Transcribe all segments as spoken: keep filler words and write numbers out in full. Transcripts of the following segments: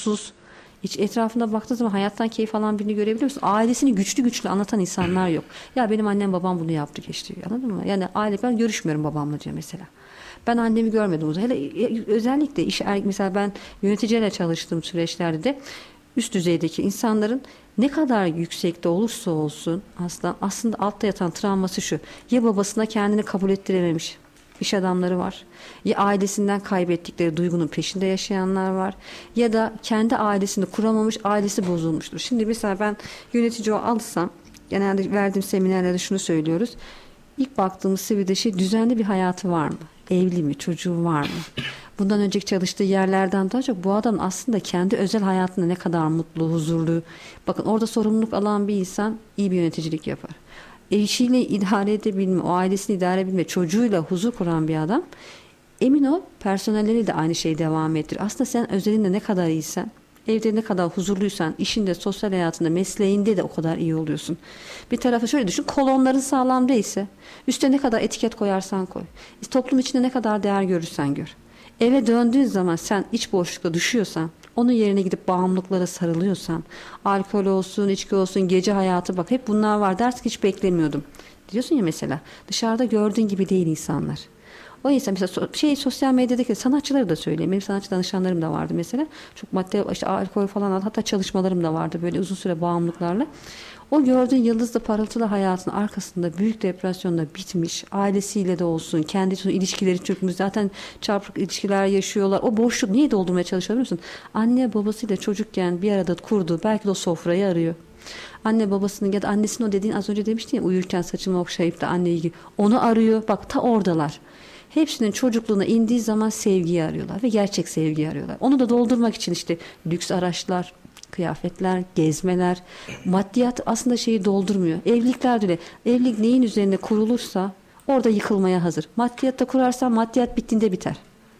mutsuz. Hiç etrafında baktığı zaman hayattan keyif alan birini görebiliyor musun? Ailesini güçlü güçlü anlatan insanlar yok. Ya benim annem babam bunu yaptı geçti. Anladın mı? Yani aile, ben görüşmüyorum babamla diyor mesela. Ben annemi görmedim o zaman. Hele özellikle iş, mesela ben yöneticiyle çalıştığım süreçlerde de üst düzeydeki insanların ne kadar yüksekte olursa olsun aslında aslında altta yatan travması şu. Ya babasına kendini kabul ettirememiş iş adamları var. Ya ailesinden kaybettikleri duygunun peşinde yaşayanlar var. Ya da kendi ailesini kuramamış, ailesi bozulmuştur. Şimdi mesela ben yönetici alsam, genelde verdiğim seminerlerde şunu söylüyoruz. İlk baktığımız C V'de şey, düzenli bir hayatı var mı? Evli mi? Çocuğu var mı? Bundan önceki çalıştığı yerlerden daha çok bu adam aslında kendi özel hayatında ne kadar mutlu, huzurlu. Bakın orada sorumluluk alan bir insan iyi bir yöneticilik yapar. Eşiyle idare edebilme, o ailesini idare edebilme, çocuğuyla huzur kuran bir adam, emin ol personelleri de aynı şeyi devam ettir. Aslında sen özelinde ne kadar iyisen, evde ne kadar huzurluysan, işinde, sosyal hayatında, mesleğinde de o kadar iyi oluyorsun. Bir tarafı şöyle düşün, kolonların sağlam değilse, üstte ne kadar etiket koyarsan koy, toplum içinde ne kadar değer görürsen gör. Eve döndüğün zaman sen iç boşlukta düşüyorsan, onun yerine gidip bağımlılıklara sarılıyorsan, alkol olsun, içki olsun, gece hayatı, bak hep bunlar var dersin ki hiç beklemiyordum. Diyorsun ya mesela, dışarıda gördüğün gibi değil insanlar. O yüzden mesela şey, sosyal medyadaki sanatçıları da söyleyeyim. Benim sanatçı danışanlarım da vardı mesela. Çok madde, işte alkol falan, hatta çalışmalarım da vardı böyle uzun süre bağımlılıklarla. O gördüğün yıldızlı parıltılı hayatın arkasında büyük depresyonda bitmiş, ailesiyle de olsun, kendi ilişkileri çökmüş, zaten çarpık ilişkiler yaşıyorlar. O boşluk niye doldurmaya çalışıyor biliyor musun? Anne babasıyla çocukken bir arada kurdu, belki de o sofrayı arıyor. Anne babasının ya da annesinin, o dediğin az önce demiştin ya, uyurken saçımı okşayıp da anne ilgi, onu arıyor. Bak ta oradalar. Hepsinin çocukluğuna indiği zaman sevgiyi arıyorlar ve gerçek sevgiyi arıyorlar. Onu da doldurmak için işte lüks araçlar, kıyafetler, gezmeler, maddiyat aslında şeyi doldurmuyor. Evlilikler de öyle. Evlilik neyin üzerine kurulursa orada yıkılmaya hazır. Maddiyatta kurarsan maddiyat bittiğinde biter.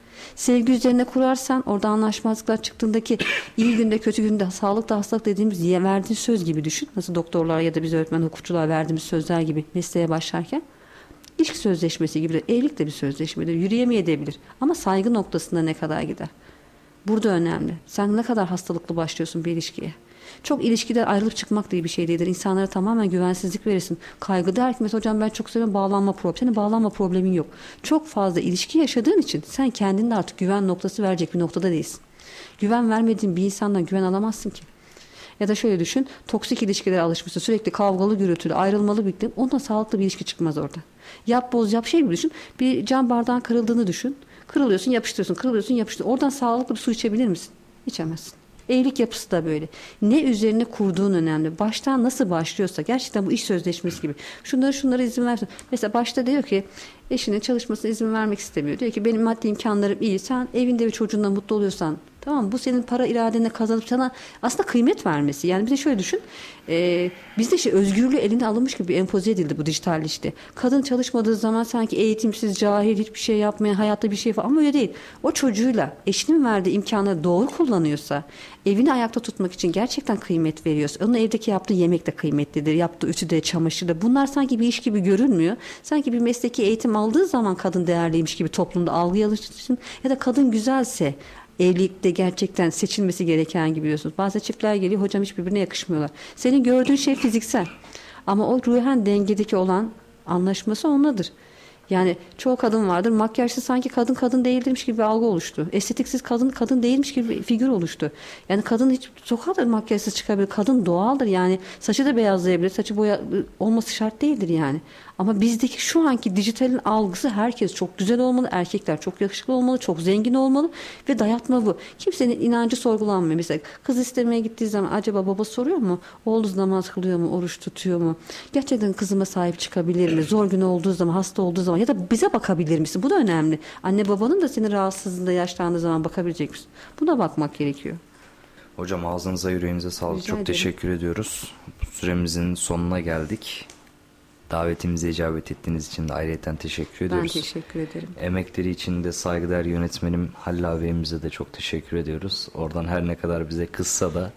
Sevgi üzerine kurarsan orada anlaşmazlıklar çıktığındaki iyi günde kötü günde, sağlıkta hastalık dediğimiz verdiğin söz gibi düşün. Nasıl doktorlar ya da biz öğretmen, hukukçular verdiğimiz sözler gibi mesleğe başlarken. İlişki sözleşmesi gibi de evlilik de bir sözleşmedir. Yürüyemeyebilir. Ama saygı noktasında ne kadar gider? Burada önemli. Sen ne kadar hastalıklı başlıyorsun bir ilişkiye? Çok ilişkiden ayrılıp çıkmak da iyi bir şey değildir. İnsanlara tamamen güvensizlik verirsin. Kaygı der ki mesela, hocam ben çok seviyorum, bağlanma problemi. Senin bağlanma problemin yok. Çok fazla ilişki yaşadığın için sen kendinde artık güven noktası verecek bir noktada değilsin. Güven vermediğin bir insandan güven alamazsın ki. Ya da şöyle düşün, toksik ilişkilere alışmışsın, sürekli kavgalı, gürültülü, ayrılmalı birlikte, ondan sağlıklı bir ilişki çıkmaz orada. Yap boz yap şey gibi düşün, bir cam bardağın kırıldığını düşün, kırılıyorsun yapıştırıyorsun, kırılıyorsun yapıştırıyorsun, oradan sağlıklı bir su içebilir misin? İçemezsin. Evlilik yapısı da böyle. Ne üzerine kurduğun önemli. Baştan nasıl başlıyorsa, gerçekten bu iş sözleşmesi gibi. Şunları şunlara izin versin. Mesela başta diyor ki eşinin çalışmasına izin vermek istemiyor. Diyor ki benim maddi imkanlarım iyi. Sen evinde ve çocuğunla mutlu oluyorsan, tamam, bu senin para iradene kazanıp sana aslında kıymet vermesi. Yani bir de şöyle düşün. E, bizde şey, özgürlüğü eline alınmış gibi empoze edildi bu dijital işte. Kadın çalışmadığı zaman sanki eğitimsiz, cahil, hiçbir şey yapmayan, hayatta bir şey falan, ama öyle değil. O çocuğuyla eşinin verdiği imkanları doğru kullanıyorsa, evini ayakta tutmak için gerçekten kıymet veriyorsa, onun evdeki yaptığı yemek de kıymetlidir, yaptığı ütü de, çamaşır da. Bunlar sanki bir iş gibi görünmüyor. Sanki bir mesleki eğitim aldığı zaman kadın değerliymiş gibi toplumda algıya alıştırsın. Ya da kadın güzelse evlilikte gerçekten seçilmesi gereken gibi diyorsunuz. Bazı çiftler geliyor, hocam hiç birbirine yakışmıyorlar. Senin gördüğün şey fiziksel. Ama o ruhen dengedeki olan anlaşması onunladır. Yani çoğu kadın vardır, makyajsız sanki kadın kadın değildirmiş gibi bir algı oluştu. Estetiksiz kadın kadın değilmiş gibi bir figür oluştu. Yani kadın hiç sokağa da makyajsız çıkabilir. Kadın doğaldır yani. Saçı da beyazlayabilir. Saçı boya olması şart değildir yani. Ama bizdeki şu anki dijitalin algısı, herkes çok güzel olmalı, erkekler çok yakışıklı olmalı, çok zengin olmalı ve dayatma bu. Kimsenin inancı sorgulanmıyor. Mesela kız istemeye gittiği zaman acaba baba soruyor mu? Oğlum namaz kılıyor mu? Oruç tutuyor mu? Gerçekten kızıma sahip çıkabilir mi? Zor gün olduğu zaman, hasta olduğu zaman ya da bize bakabilir misin? Bu da önemli. Anne babanın da senin rahatsızlığında, yaşlandığı zaman bakabilecek misin? Buna bakmak gerekiyor. Hocam ağzınıza yüreğinize sağlık. Rica Çok ederim. teşekkür ediyoruz. Süremizin sonuna geldik. Davetimize icabet ettiğiniz için de ayrıyeten teşekkür ediyoruz. Ben teşekkür ederim. Emekleri için de saygıdeğer yönetmenim Halil Bey'imize de çok teşekkür ediyoruz. Oradan her ne kadar bize kızsa da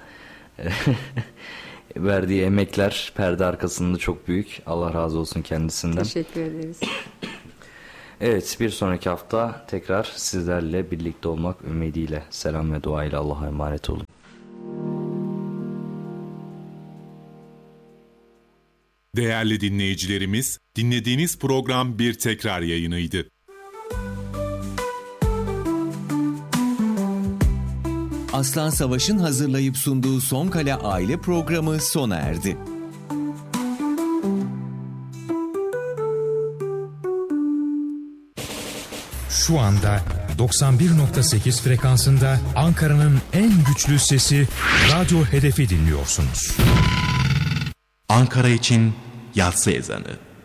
verdiği emekler perde arkasında çok büyük. Allah razı olsun kendisinden. Teşekkür ederiz. Evet, bir sonraki hafta tekrar sizlerle birlikte olmak ümidiyle, selam ve duayla Allah'a emanet olun. Değerli dinleyicilerimiz, dinlediğiniz program bir tekrar yayınıydı. Aslan Savaş'ın hazırlayıp sunduğu Son Kale Aile programı sona erdi. Şu anda doksan bir nokta sekiz frekansında Ankara'nın en güçlü sesi Radyo Hedef'i dinliyorsunuz. Ankara için yatsı ezanı.